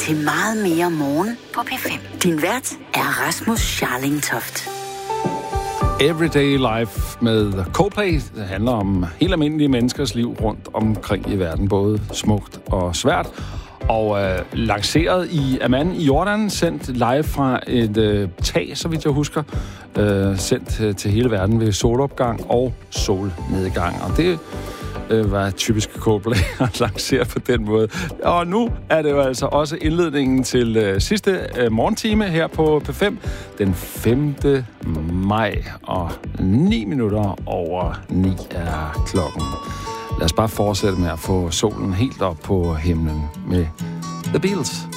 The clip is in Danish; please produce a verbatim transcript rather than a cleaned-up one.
til meget mere morgen på P fem. Din vært er Rasmus Scharlingtoft. Everyday Life med Coldplay. Det handler om helt almindelige menneskers liv rundt omkring i verden, både smukt og svært. Og øh, lanceret i Amman i Jordan, sendt live fra et øh, tag, så vidt jeg husker, øh, sendt øh, til hele verden ved solopgang og solnedgang. Og det øh, var typisk Coldplay at lancere på den måde. Og nu er det jo altså også indledningen til øh, sidste øh, morgentime her på P fem, den femte maj, og ni minutter over ni er klokken. Lad os bare fortsætte med at få solen helt op på himlen med The Beatles.